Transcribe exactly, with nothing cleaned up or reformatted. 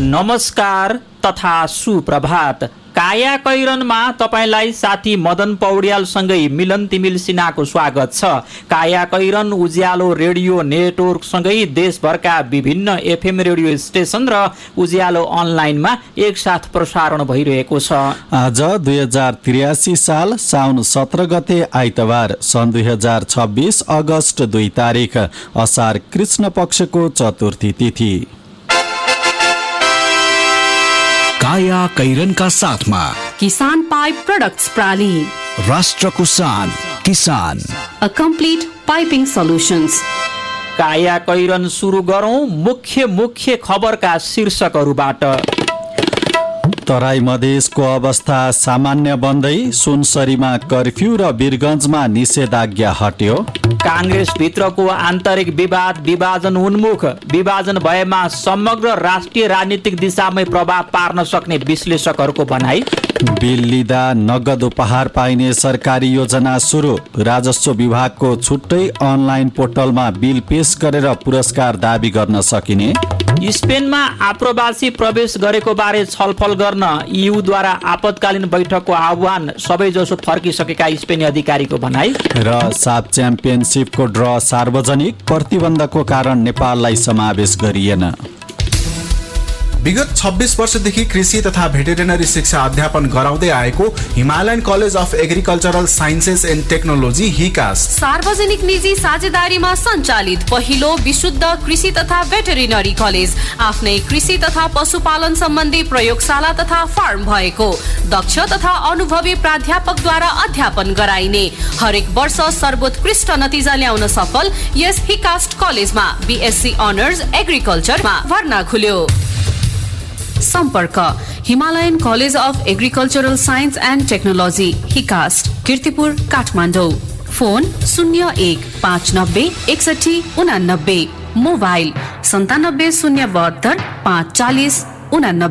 नमस्कार तथा सुप्रभात। काया कैरनमा तपाईलाई साथी मदन पौड्यालसँगै मिलन तिमिल सिन्हाको स्वागत छ। काया कैरन उज्यालो रेडियो नेटवर्कसँगै देशभरका विभिन्न एफएम रेडियो स्टेशन र उज्यालो अनलाइनमा एकसाथ प्रसारण भइरहेको छ। आज दुई हजार त्रियासी साल साउन सत्र गते आइतबार सन् दुई हजार छब्बिस अगस्त दुई तारिक असार कृष्ण पक्षको चतुर्थी तिथि। काया कैरनका साथमा किसान पाइप प्रोडक्ट्स प्राली, राष्ट्रको शान किसान, अ कम्प्लिट पाइपिङ सल्युशन्स। काया कैरन सुरु गरौं मुख्य मुख्य खबरका शीर्षकहरूबाट। तराई मधेसको अवस्था सामान्य बन्दै सुनसरीमा कर्फ्यू र वीरगञ्जमा निषेधाज्ञा हट्यो। कांग्रेस भित्रको आन्तरिक विवाद विभाजन उन्मुख, विभाजन भएमा समग्र राष्ट्रिय राजनीतिक दिशामै प्रभाव पार्न सक्ने विश्लेषकहरूको भनाई। बिल लिँदा नगद उपहार पाइने सरकारी योजना सुरु, राजस्व विभागको छुट्टै अनलाइन पोर्टलमा बिल पेश गरेर पुरस्कार दाबी गर्न सकिने। स्पेनमा आप्रवासी प्रवेश गरेको बारे छलफल गर्न ईयूद्वारा आपतकालीन बैठकको आह्वान, सबैजसो फर्किसकेका स्पेनी अधिकारीको भनाई। र साफ च्याम्पियनसिपको ड्र सार्वजनिक, प्रतिबन्धको कारण नेपाललाई समावेश गरिएन। विगत छब्बीस वर्षदेखि कृषि तथा भेटेरिनरी शिक्षा अध्यापन गराउँदै आएको Himalayan college of agricultural sciences and technology हिकास सार्वजनिक निजी साझेदारीमा सञ्चालित पहिलो विशुद्ध कृषि तथा भेटेरिनरी कलेज, आफ्नै कृषि तथा पशुपालन सम्बन्धी प्रयोगशाला तथा फार्म भएको, दक्ष तथा अनुभवी प्राध्यापकद्वारा अध्यापन गराइने, हरेक वर्ष सर्वोत्कृष्ट नतिजा ल्याउन सफल यस हिकास्ट कलेजमा बीएससी अनर्स एग्रिकल्चरमा भर्ना खुल्यो। सम्पर्क Himalayan college of agricultural science and technology हिकास्ट, Kirtipur, Kathmandu. Phone शून्य एक पाँच नब्बे एकसठी उनानब्बे, मोबाइल सन्तानब्बे शून्य बहत्तर पाँच चालिस उनानब्बे।